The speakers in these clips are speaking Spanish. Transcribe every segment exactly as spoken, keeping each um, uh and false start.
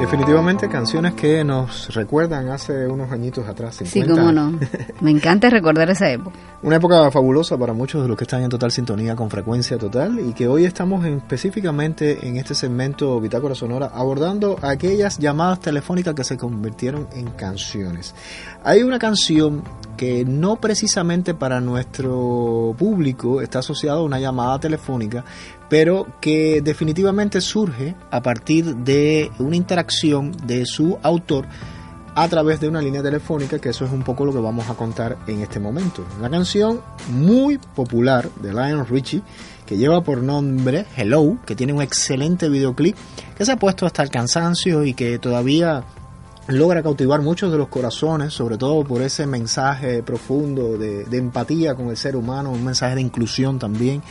Definitivamente canciones que nos recuerdan hace unos añitos atrás, cincuenta. Sí, cómo no. Me encanta recordar esa época. Una época fabulosa para muchos de los que están en total sintonía con Frecuencia Total, y que hoy estamos en, específicamente en este segmento Bitácora Sonora abordando aquellas llamadas telefónicas que se convirtieron en canciones. Hay una canción que no precisamente para nuestro público está asociada a una llamada telefónica, pero que definitivamente surge a partir de una interacción de su autor a través de una línea telefónica, que eso es un poco lo que vamos a contar en este momento. Una canción muy popular de Lionel Richie que lleva por nombre Hello, que tiene un excelente videoclip que se ha puesto hasta el cansancio y que todavía logra cautivar muchos de los corazones, sobre todo por ese mensaje profundo de, de empatía con el ser humano, un mensaje de inclusión también.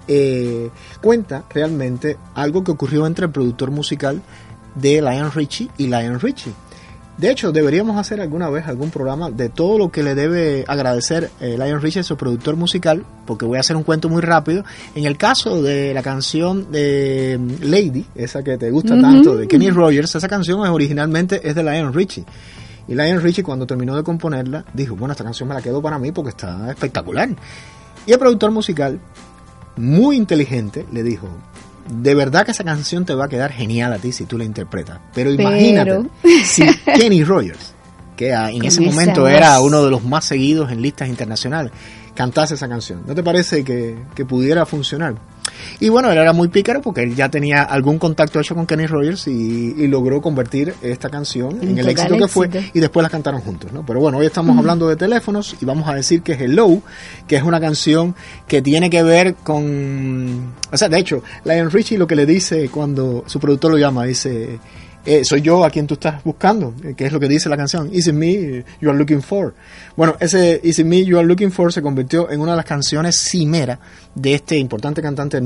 Eh, cuenta realmente algo que ocurrió entre el productor musical de Lionel Richie y Lionel Richie. De hecho, deberíamos hacer alguna vez algún programa de todo lo que le debe agradecer eh, Lionel Richie a su productor musical, porque voy a hacer un cuento muy rápido. En el caso de la canción de Lady, esa que te gusta uh-huh. tanto, de Kenny Rogers, esa canción es, originalmente es de Lionel Richie. Y Lionel Richie, cuando terminó de componerla, dijo, bueno, esta canción me la quedo para mí porque está espectacular. Y el productor musical, muy inteligente, le dijo, de verdad que esa canción te va a quedar genial a ti si tú la interpretas, pero imagínate pero... si Kenny Rogers, que en ese momento era uno de los más seguidos en listas internacionales, cantase esa canción. ¿No te parece que, que pudiera funcionar? Y bueno, él era muy pícaro porque él ya tenía algún contacto hecho con Kenny Rogers y, y logró convertir esta canción en, en el éxito que fue, y después la cantaron juntos, ¿no? Pero bueno, hoy estamos uh-huh. hablando de teléfonos y vamos a decir que Hello, que es una canción que tiene que ver con... O sea, de hecho, Lionel Richie lo que le dice cuando su productor lo llama, dice... Eh, soy yo a quien tú estás buscando, eh, que es lo que dice la canción, Is it me you are looking for. Bueno, ese Is it me you are looking for se convirtió en una de las canciones cimera de este importante cantante